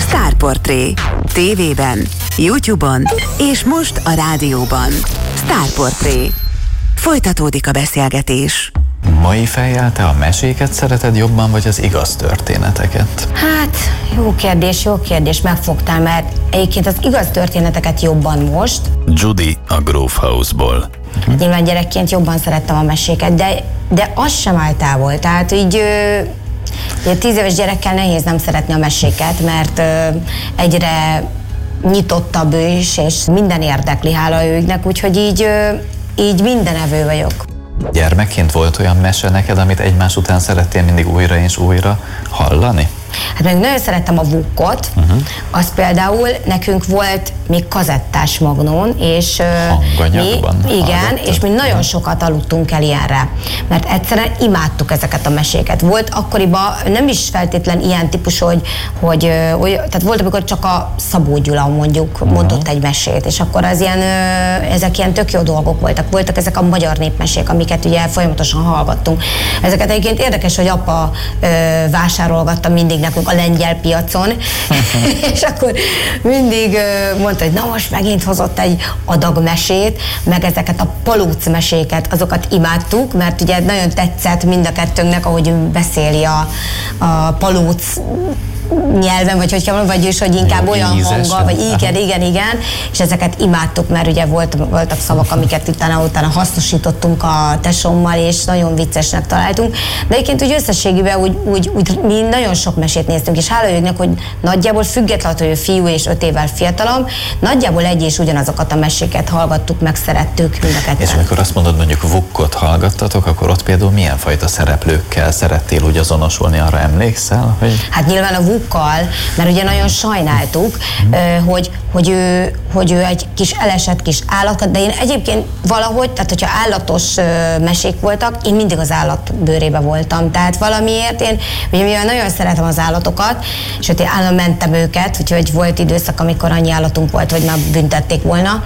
Sztárportré. TV-ben, YouTube-on és most a rádióban. Sztárportré. Folytatódik a beszélgetés. Mai fejjel te a meséket szereted jobban, vagy az igaz történeteket? Hát, jó kérdés, megfogtál, mert egyébként az igaz történeteket jobban most. Judy a Grove House-ból. Nyilván gyerekként jobban szerettem a meséket, de az sem áll távol. Tehát így 10 éves gyerekkel nehéz nem szeretni a meséket, mert egyre nyitottabb ő is, és minden érdekli, hála őknek, úgyhogy így mindenevő vagyok. Gyermekként volt olyan mese neked, amit egymás után szerettél mindig újra és újra hallani? Hát még nagyon szerettem a Vukkot, az például nekünk volt még kazettás magnón, és mi nagyon sokat aludtunk el ilyenre, mert egyszerűen imádtuk ezeket a meséket. Volt akkoriban nem is feltétlen ilyen típusú, tehát volt, amikor csak a Szabó Gyula mondjuk mondott egy mesét, és akkor ezek ilyen tök jó dolgok voltak. Voltak ezek a magyar népmesék, amiket ugye folyamatosan hallgattunk. Ezeket egyébként érdekes, hogy apa vásárolgatta mindig nekünk a lengyel piacon, és akkor mindig mondta, hogy na most megint hozott egy adag mesét, meg ezeket a palóc meséket, azokat imádtuk, mert ugye nagyon tetszett mind a kettőnknek, ahogy beszéli a palóc nyelven, vagyis hogy inkább jó, olyan hanggal, vagy igen, és ezeket imádtuk, mert ugye voltak szavak, amiket utána hasznosítottunk a tesómmal, és nagyon viccesnek találtunk, de egyébként úgy összességében úgy mi nagyon sok mesét néztünk, és hála őknek, hogy nagyjából függetlenül, hogy ő fiú és 5 évvel fiatalabb, nagyjából egy és ugyanazokat a meséket hallgattuk, meg szerettük mind a ketten. És amikor azt mondod, mondjuk Vukkot hallgattatok, akkor ott például milyen fajta szereplőkkel szerettél úgy azonosulni, arra emlékszel? Hogy... Hát nyilván a Vukkal, mert ugye nagyon sajnáltuk, hogy ő egy kis elesett kis állat, de én egyébként valahogy, tehát hogyha állatos mesék voltak, én mindig az állat bőrébe voltam. Tehát valamiért én, ugye mivel nagyon szeretem az állatokat, és ott én állandóan mentem őket, úgyhogy volt időszak, amikor annyi állatunk volt, hogy már büntették volna,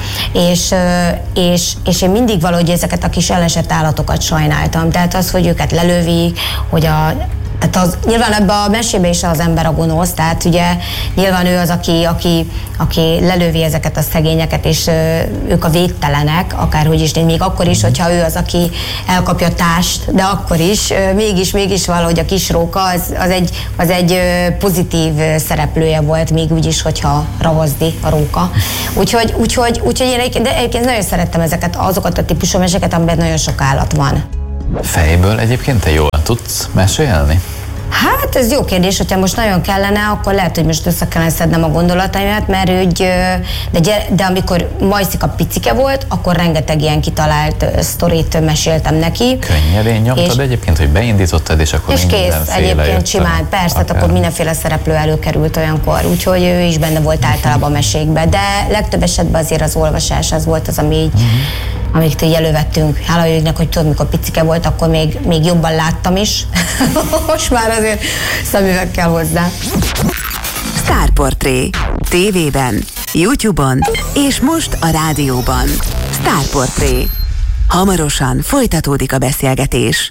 és én mindig valahogy ezeket a kis elesett állatokat sajnáltam. Tehát az, hogy őket lelövik, hogy nyilván ebben a mesében is az ember a gonosz, tehát ugye nyilván ő az, aki lelövi ezeket a szegényeket, és ők a védtelenek, akárhogy is, még akkor is, hogyha ő az, aki elkapja a tást, de akkor is, mégis valahogy a kis róka az egy pozitív szereplője volt, még úgyis, hogyha ravazdi a róka. Úgyhogy én egyébként nagyon szerettem azokat a típusú meseket, amiben nagyon sok állat van. Fejből egyébként te jól tudsz mesélni? Hát ez jó kérdés, hogyha most nagyon kellene, akkor lehet, hogy most össze kellene szednem a gondolataimat, mert de amikor Majszika picike volt, akkor rengeteg ilyen kitalált sztorit meséltem neki. Könnyedén nyomtad egyébként, hogy beindítottad, és akkor és kész, egyébként simán, persze, hát akkor mindenféle szereplő előkerült olyankor, úgyhogy ő is benne volt általában a mesékben, de legtöbb esetben azért az olvasás az volt az, ami amiket így elővettünk. Hála őknek, hogy tudod, mikor picike volt, akkor még jobban láttam is. Most már azért szemüvegkel hozzá. Sztárportré. TV-ben, YouTube-on és most a rádióban. Sztárportré. Hamarosan folytatódik a beszélgetés.